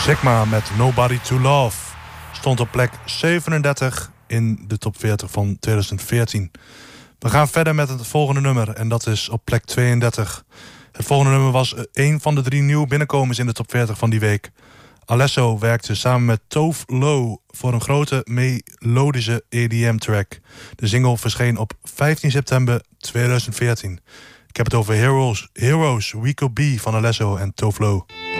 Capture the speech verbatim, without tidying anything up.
Sigma met Nobody to Love stond op plek zevenendertig in de top veertig van tweeduizend veertien. We gaan verder met het volgende nummer en dat is op plek tweeëndertig. Het volgende nummer was een van de drie nieuwe binnenkomers in de top veertig van die week. Alesso werkte samen met Tove Lo voor een grote melodische E D M-track. De single verscheen op vijftien september tweeduizend veertien. Ik heb het over Heroes, Heroes We Could Be van Alesso en Tove Lo.